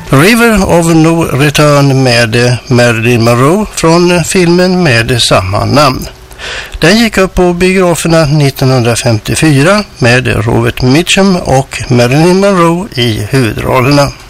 River of No Return med Marilyn Monroe från filmen med samma namn. Den gick upp på biograferna 1954 med Robert Mitchum och Marilyn Monroe i huvudrollerna.